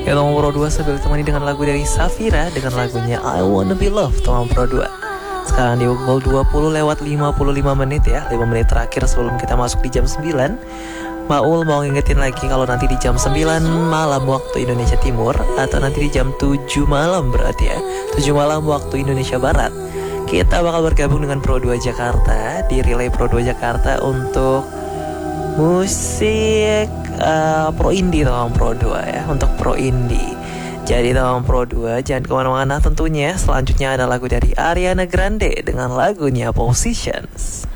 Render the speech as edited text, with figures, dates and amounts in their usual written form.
Ya Tomang Pro 2 sambil ditemani dengan lagu dari Safira dengan lagunya I Wanna Be Loved Tomang Pro 2. Sekarang di pukul 20 lewat 55 menit ya, 5 menit terakhir sebelum kita masuk di jam 9. Maul mau ngingetin lagi kalau nanti di jam 9 malam waktu Indonesia Timur, atau nanti di jam 7 malam berarti ya, 7 malam waktu Indonesia Barat, kita bakal bergabung dengan Pro 2 Jakarta di Relay Pro 2 Jakarta untuk musik Pro Indie Tomang Pro 2 ya, untuk Pro Indie. Jadi Tomang Pro 2 jangan kemana-mana tentunya. Selanjutnya ada lagu dari Ariana Grande dengan lagunya Positions.